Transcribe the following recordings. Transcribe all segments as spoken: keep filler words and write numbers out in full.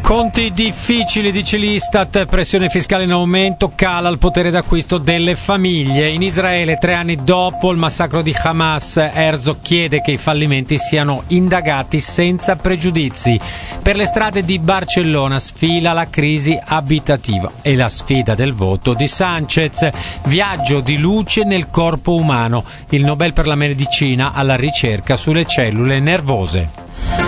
Conti difficili, dice l'Istat, pressione fiscale in aumento, cala il potere d'acquisto delle famiglie. In Israele, tre anni dopo il massacro di Hamas, Herzog chiede che i fallimenti siano indagati senza pregiudizi. Per le strade di Barcellona sfila la crisi abitativa e la sfida del voto di Sanchez. Viaggio di luce nel corpo umano, il Nobel per la medicina alla ricerca sulle cellule nervose.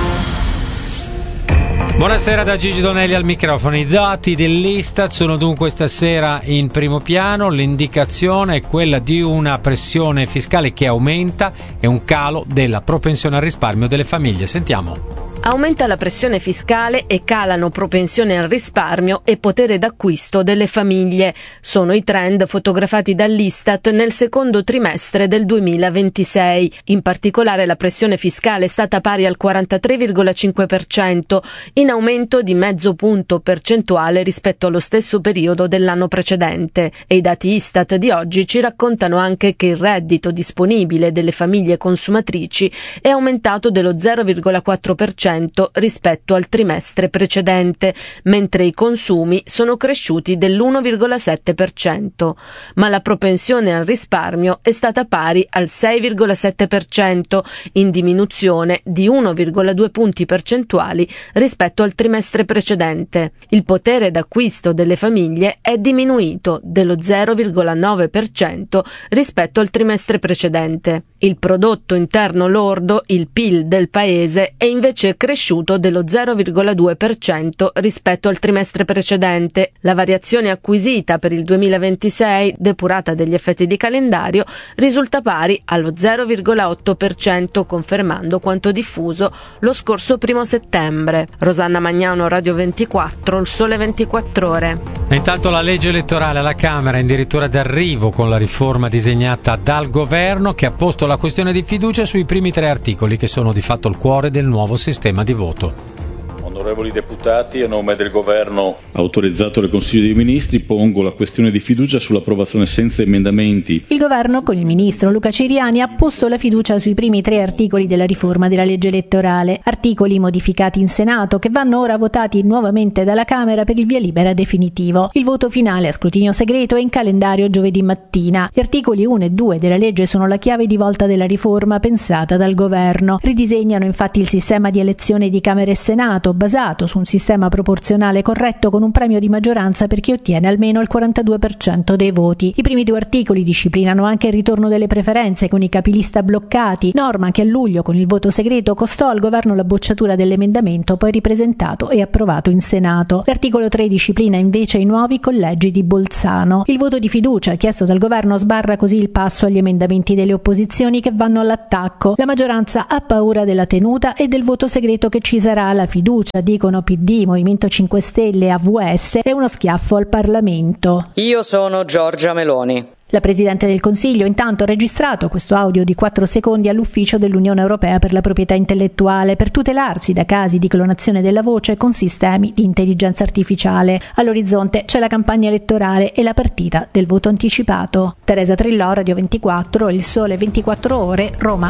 Buonasera da Gigi Donelli al microfono. I dati dell'Istat sono dunque stasera in primo piano. L'indicazione è quella di una pressione fiscale che aumenta e un calo della propensione al risparmio delle famiglie. Sentiamo. Aumenta la pressione fiscale e calano propensione al risparmio e potere d'acquisto delle famiglie. Sono i trend fotografati dall'Istat nel secondo trimestre del duemilaventisei. In particolare la pressione fiscale è stata pari al quarantatré virgola cinque per cento, in aumento di mezzo punto percentuale rispetto allo stesso periodo dell'anno precedente. E i dati Istat di oggi ci raccontano anche che il reddito disponibile delle famiglie consumatrici è aumentato dello zero virgola quattro per cento rispetto al trimestre precedente, mentre i consumi sono cresciuti dell'uno virgola sette per cento. Ma la propensione al risparmio è stata pari al sei virgola sette per cento, in diminuzione di uno virgola due punti percentuali rispetto al trimestre precedente. Il potere d'acquisto delle famiglie è diminuito dello zero virgola nove per cento rispetto al trimestre precedente. Il prodotto interno lordo, il P I L del paese, è invece cresciuto dello zero virgola due per cento rispetto al trimestre precedente. La variazione acquisita per il duemilaventisei, depurata degli effetti di calendario, risulta pari allo zero virgola otto per cento, confermando quanto diffuso lo scorso primo settembre. Rosanna Magnano, Radio ventiquattro, Il Sole ventiquattro Ore. E intanto la legge elettorale alla Camera è addirittura d'arrivo con la riforma disegnata dal governo, che ha posto la questione di fiducia sui primi tre articoli che sono di fatto il cuore del nuovo sistema di voto. Onorevoli deputati, a nome del Governo, autorizzato dal Consiglio dei Ministri, pongo la questione di fiducia sull'approvazione senza emendamenti. Il Governo, con il Ministro Luca Ciriani, ha posto la fiducia sui primi tre articoli della riforma della legge elettorale, articoli modificati in Senato che vanno ora votati nuovamente dalla Camera per il via libera definitivo. Il voto finale a scrutinio segreto è in calendario giovedì mattina. Gli articoli uno e due della legge sono la chiave di volta della riforma pensata dal Governo. Ridisegnano infatti il sistema di elezione di Camera e Senato, basato su un sistema proporzionale corretto con un premio di maggioranza per chi ottiene almeno il quarantadue per cento dei voti. I primi due articoli disciplinano anche il ritorno delle preferenze con i capilista bloccati, norma che a luglio con il voto segreto costò al governo la bocciatura dell'emendamento poi ripresentato e approvato in Senato. L'articolo tre disciplina invece i nuovi collegi di Bolzano. Il voto di fiducia chiesto dal governo sbarra così il passo agli emendamenti delle opposizioni che vanno all'attacco. La maggioranza ha paura della tenuta e del voto segreto che ci sarà. La fiducia, dicono P D, Movimento cinque Stelle e A V S, è uno schiaffo al Parlamento. Io sono Giorgia Meloni. La Presidente del Consiglio intanto ha registrato questo audio di quattro secondi all'ufficio dell'Unione Europea per la proprietà intellettuale per tutelarsi da casi di clonazione della voce con sistemi di intelligenza artificiale. All'orizzonte c'è la campagna elettorale e la partita del voto anticipato. Teresa Trillò, Radio ventiquattro, Il Sole ventiquattro Ore, Roma.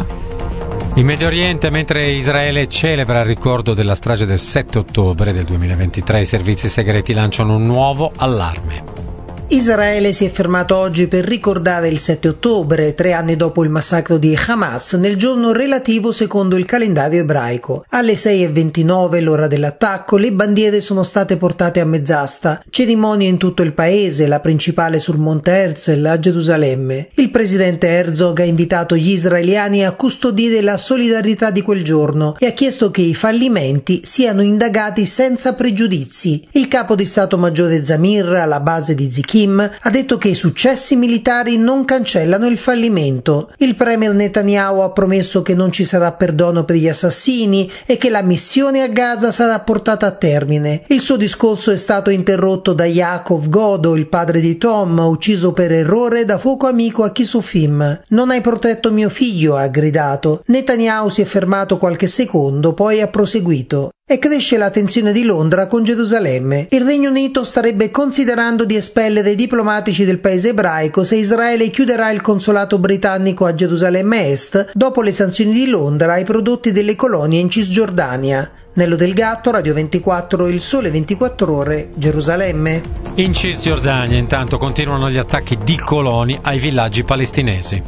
In Medio Oriente, mentre Israele celebra il ricordo della strage del sette ottobre del duemilaventitré, i servizi segreti lanciano un nuovo allarme. Israele si è fermato oggi per ricordare il sette ottobre, tre anni dopo il massacro di Hamas, nel giorno relativo secondo il calendario ebraico. Alle sei e ventinove, l'ora dell'attacco, le bandiere sono state portate a mezz'asta. Cerimonie in tutto il paese, la principale sul Monte Herzl a Gerusalemme. Il presidente Herzog ha invitato gli israeliani a custodire la solidarietà di quel giorno e ha chiesto che i fallimenti siano indagati senza pregiudizi. Il capo di Stato Maggiore Zamir, alla base di Zichir, ha detto che i successi militari non cancellano il fallimento. Il premier Netanyahu ha promesso che non ci sarà perdono per gli assassini e che la missione a Gaza sarà portata a termine. Il suo discorso è stato interrotto da Yaakov Godo, il padre di Tom, ucciso per errore da fuoco amico a Kisufim. Non hai protetto mio figlio, ha gridato. Netanyahu si è fermato qualche secondo, poi ha proseguito. E cresce la tensione di Londra con Gerusalemme. Il Regno Unito starebbe considerando di espellere i diplomatici del paese ebraico se Israele chiuderà il consolato britannico a Gerusalemme Est dopo le sanzioni di Londra ai prodotti delle colonie in Cisgiordania. Nello Del Gatto, Radio ventiquattro, Il Sole ventiquattro Ore, Gerusalemme. In Cisgiordania intanto continuano gli attacchi di coloni ai villaggi palestinesi.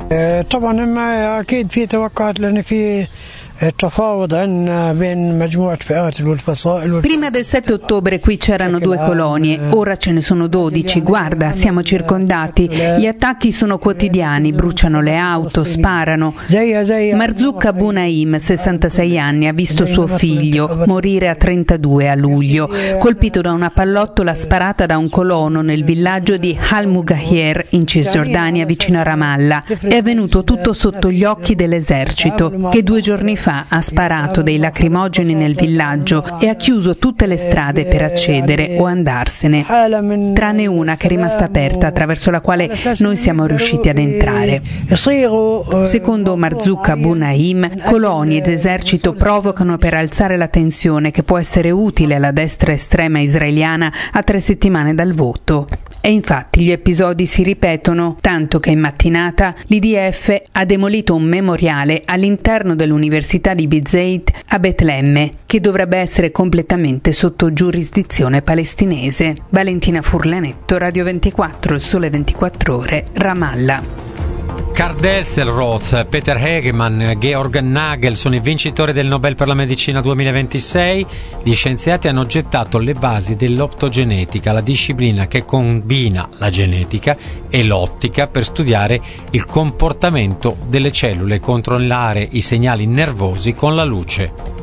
Prima del sette ottobre qui c'erano due colonie, ora ce ne sono dodici. Guarda, siamo circondati. Gli attacchi sono quotidiani, bruciano le auto, sparano. Marzouk Abu Naim, sessantasei anni, ha visto suo figlio morire a trentadue a luglio, colpito da una pallottola sparata da un colono nel villaggio di Al-Mughayr in Cisgiordania vicino a Ramallah. È avvenuto tutto sotto gli occhi dell'esercito, che due giorni fa ha sparato dei lacrimogeni nel villaggio e ha chiuso tutte le strade per accedere o andarsene, tranne una che è rimasta aperta attraverso la quale noi siamo riusciti ad entrare. Secondo Marzouk Abu Naim, coloni ed esercito provocano per alzare la tensione che può essere utile alla destra estrema israeliana a tre settimane dal voto. E infatti gli episodi si ripetono, tanto che in mattinata l'I D F ha demolito un memoriale all'interno dell'Università di Bizzeit a Betlemme, che dovrebbe essere completamente sotto giurisdizione palestinese. Valentina Furlanetto, Radio ventiquattro, Il Sole ventiquattro Ore, Ramallah. Karl Elseroth, Peter Hegemann, Georg Nagel sono i vincitori del Nobel per la medicina duemilaventisei. Gli scienziati hanno gettato le basi dell'optogenetica, la disciplina che combina la genetica e l'ottica per studiare il comportamento delle cellule e controllare i segnali nervosi con la luce.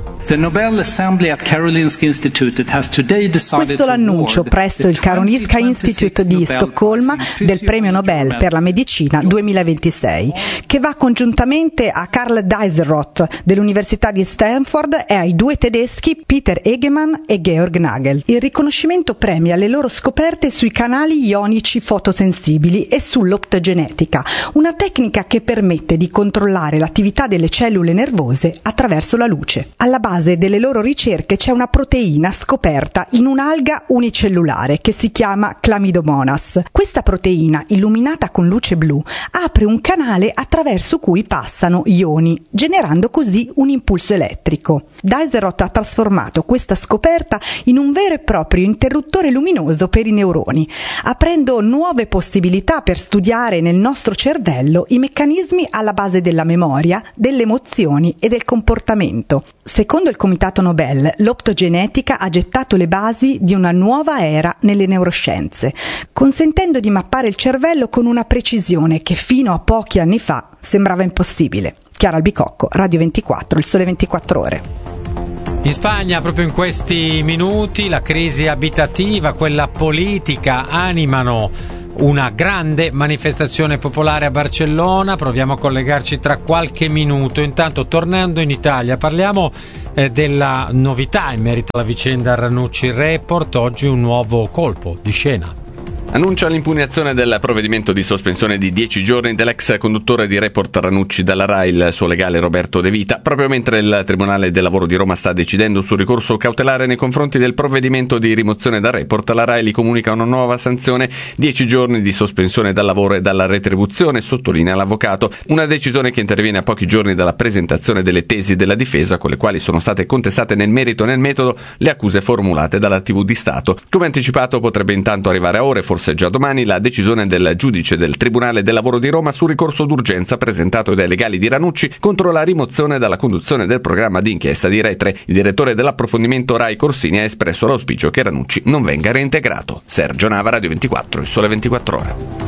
Questo l'annuncio presso il Karolinska Institute di Stoccolma del premio Nobel per la medicina duemilaventisei, che va congiuntamente a Karl Elseroth dell'Università di Stanford e ai due tedeschi Peter Hegemann e Georg Nagel. Il riconoscimento premia le loro scoperte sui canali ionici fotosensibili e sull'optogenetica, una tecnica che permette di controllare l'attività delle cellule nervose attraverso la luce. Alla base delle loro ricerche c'è una proteina scoperta in un'alga unicellulare che si chiama Chlamydomonas. Questa proteina, illuminata con luce blu, apre un canale attraverso cui passano ioni, generando così un impulso elettrico. Elseroth ha trasformato questa scoperta in un vero e proprio interruttore luminoso per i neuroni, aprendo nuove possibilità per studiare nel nostro cervello i meccanismi alla base della memoria, delle emozioni e del comportamento. Secondo il Comitato Nobel, l'optogenetica ha gettato le basi di una nuova era nelle neuroscienze, consentendo di mappare il cervello con una precisione che fino a pochi anni fa sembrava impossibile. Chiara Albicocco, Radio ventiquattro, Il Sole ventiquattro Ore. In Spagna, proprio in questi minuti, la crisi abitativa, quella politica, animano una grande manifestazione popolare a Barcellona. Proviamo a collegarci tra qualche minuto. Intanto, tornando in Italia, parliamo eh, della novità in merito alla vicenda Ranucci Report. Oggi un nuovo colpo di scena. Annuncia l'impugnazione del provvedimento di sospensione di dieci giorni dell'ex conduttore di Report Ranucci dalla RAI, il suo legale Roberto De Vita, proprio mentre il Tribunale del Lavoro di Roma sta decidendo sul ricorso cautelare nei confronti del provvedimento di rimozione da Report. La RAI gli comunica una nuova sanzione, dieci giorni di sospensione dal lavoro e dalla retribuzione, sottolinea l'avvocato, una decisione che interviene a pochi giorni dalla presentazione delle tesi della difesa, con le quali sono state contestate nel merito e nel metodo le accuse formulate dalla tivù di Stato. Come anticipato, potrebbe intanto arrivare a ore, forse già domani, la decisione del giudice del Tribunale del Lavoro di Roma sul ricorso d'urgenza presentato dai legali di Ranucci contro la rimozione dalla conduzione del programma di inchiesta di Rai tre. Il direttore dell'approfondimento Rai Corsini ha espresso l'auspicio che Ranucci non venga reintegrato. Sergio Nava, Radio ventiquattro, Il Sole ventiquattro Ore.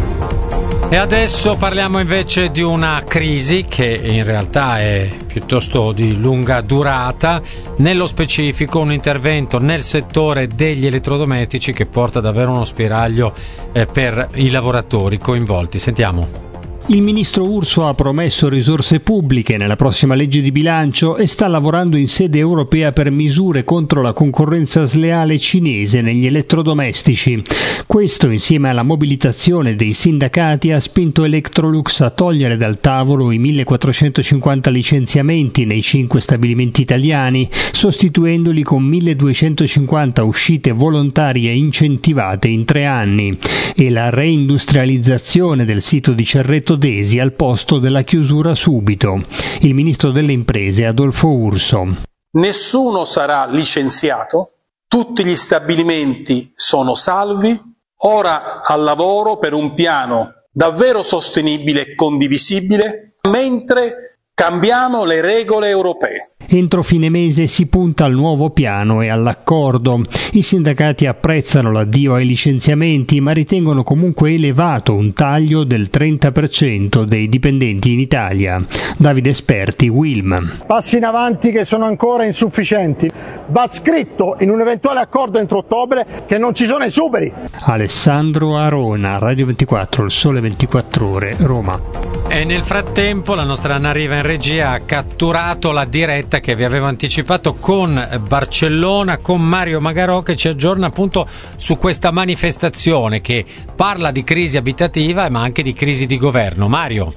E adesso parliamo invece di una crisi che in realtà è piuttosto di lunga durata, nello specifico un intervento nel settore degli elettrodomestici che porta davvero uno spiraglio eh, per i lavoratori coinvolti. Sentiamo. Il ministro Urso ha promesso risorse pubbliche nella prossima legge di bilancio e sta lavorando in sede europea per misure contro la concorrenza sleale cinese negli elettrodomestici. Questo, insieme alla mobilitazione dei sindacati, ha spinto Electrolux a togliere dal tavolo i millequattrocentocinquanta licenziamenti nei cinque stabilimenti italiani, sostituendoli con milleduecentocinquanta uscite volontarie incentivate in tre anni, e la reindustrializzazione del sito di Cerreto Desi al posto della chiusura subito. Il ministro delle imprese Adolfo Urso. nessuno sarà licenziato, tutti gli stabilimenti sono salvi, ora al lavoro per un piano davvero sostenibile e condivisibile, mentre cambiamo le regole europee. Entro fine mese si punta al nuovo piano e all'accordo. I sindacati apprezzano l'addio ai licenziamenti, ma ritengono comunque elevato un taglio del trenta per cento dei dipendenti in Italia. Davide Esperti, Wilm. Passi in avanti che sono ancora insufficienti. Va scritto in un eventuale accordo entro ottobre che non ci sono esuberi. Alessandro Arona, Radio ventiquattro, Il Sole ventiquattro Ore, Roma. E nel frattempo la nostra Anna Riva in regia ha catturato la diretta che vi avevo anticipato con Barcellona, con Mario Magarò, che ci aggiorna appunto su questa manifestazione che parla di crisi abitativa ma anche di crisi di governo. Mario.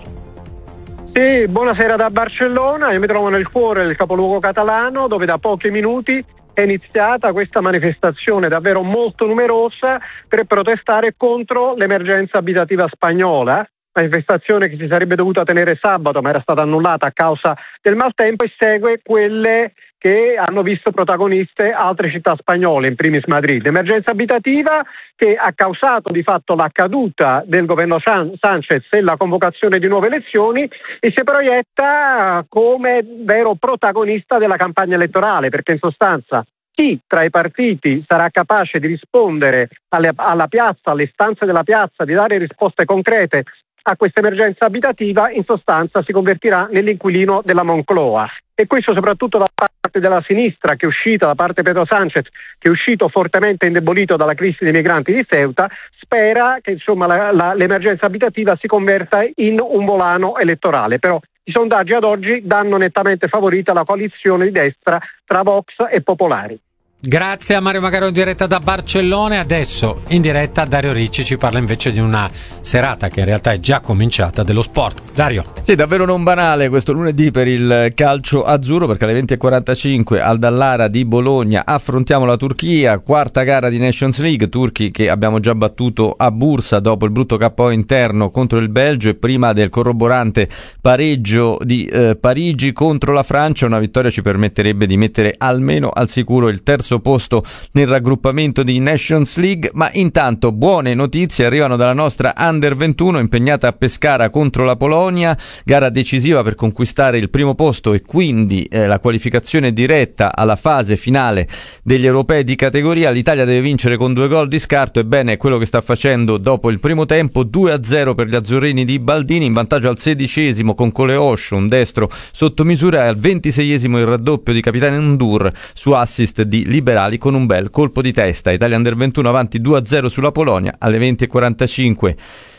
Sì, buonasera da Barcellona. Io mi trovo nel cuore del capoluogo catalano, dove da pochi minuti è iniziata questa manifestazione davvero molto numerosa per protestare contro l'emergenza abitativa spagnola. Manifestazione che si sarebbe dovuta tenere sabato ma era stata annullata a causa del maltempo, e segue quelle che hanno visto protagoniste altre città spagnole, in primis Madrid. Emergenza abitativa che ha causato di fatto la caduta del governo Sánchez e la convocazione di nuove elezioni, e si proietta come vero protagonista della campagna elettorale, perché in sostanza chi tra i partiti sarà capace di rispondere alle, alla piazza, alle istanze della piazza, di dare risposte concrete a questa emergenza abitativa, in sostanza si convertirà nell'inquilino della Moncloa. E questo soprattutto da parte della sinistra, che è uscita, da parte di Pedro Sánchez, che è uscito fortemente indebolito dalla crisi dei migranti di Ceuta, spera che insomma la, la, l'emergenza abitativa si converta in un volano elettorale. Però i sondaggi ad oggi danno nettamente favorita la coalizione di destra tra Vox e Popolari. Grazie a Mario Magarò in diretta da Barcellona. E adesso in diretta Dario Ricci ci parla invece di una serata che in realtà è già cominciata, dello sport. Dario. Sì, davvero non banale questo lunedì per il calcio azzurro, perché alle venti e quarantacinque al Dallara di Bologna affrontiamo la Turchia, quarta gara di Nations League, turchi che abbiamo già battuto a Bursa dopo il brutto K O interno contro il Belgio e prima del corroborante pareggio di eh, Parigi contro la Francia. Una vittoria ci permetterebbe di mettere almeno al sicuro il terzo posto nel raggruppamento di Nations League. Ma intanto buone notizie arrivano dalla nostra Under ventuno impegnata a Pescara contro la Polonia, gara decisiva per conquistare il primo posto e quindi eh, la qualificazione diretta alla fase finale degli europei di categoria. L'Italia deve vincere con due gol di scarto, ebbene è quello che sta facendo dopo il primo tempo. Due a zero per gli azzurrini di Baldini, in vantaggio al sedicesimo con Coleoscio, un destro sotto misura, e al ventiseiesimo il raddoppio di capitano Ndur su assist di Liberali con un bel colpo di testa. Italia Under ventuno avanti due a zero sulla Polonia. Alle venti e quarantacinque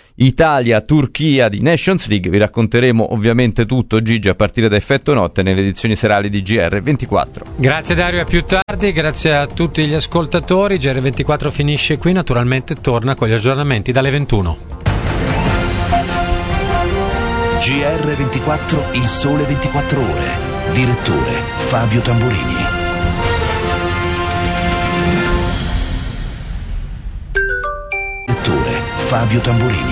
Italia-Turchia di Nations League. Vi racconteremo ovviamente tutto, Gigi, a partire da Effetto Notte nelle edizioni serali di G R ventiquattro. Grazie Dario, a più tardi. Grazie a tutti gli ascoltatori. G R ventiquattro finisce qui, naturalmente torna con gli aggiornamenti dalle ventuno. G R ventiquattro, Il Sole ventiquattro Ore. Direttore Fabio Tamburini. Fabio Tamburini.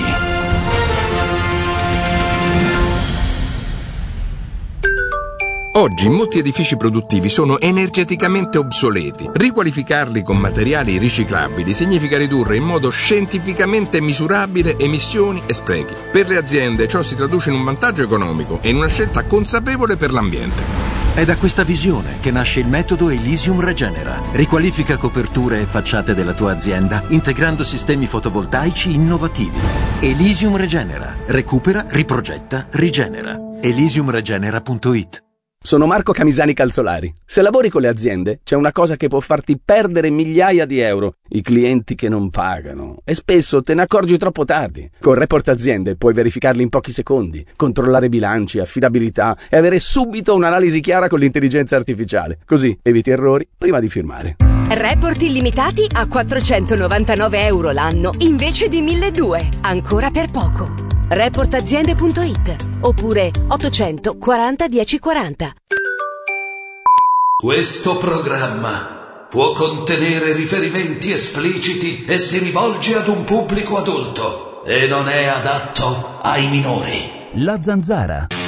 Oggi molti edifici produttivi sono energeticamente obsoleti. Riqualificarli con materiali riciclabili significa ridurre in modo scientificamente misurabile emissioni e sprechi. Per le aziende ciò si traduce in un vantaggio economico e in una scelta consapevole per l'ambiente. È da questa visione che nasce il metodo Elysium Regenera. Riqualifica coperture e facciate della tua azienda integrando sistemi fotovoltaici innovativi. Elysium Regenera. Recupera, riprogetta, rigenera. elysium regenera punto it. Sono Marco Camisani Calzolari. Se lavori con le aziende, c'è una cosa che può farti perdere migliaia di euro: i clienti che non pagano. E spesso te ne accorgi troppo tardi. Con Report Aziende puoi verificarli in pochi secondi, controllare bilanci, affidabilità e avere subito un'analisi chiara con l'intelligenza artificiale. Così eviti errori prima di firmare. Report illimitati a quattrocentonovantanove euro l'anno invece di milleduecento. Ancora per poco. report aziende punto it oppure ottocentoquaranta dieci quaranta. Questo programma può contenere riferimenti espliciti e si rivolge ad un pubblico adulto e non è adatto ai minori. La Zanzara.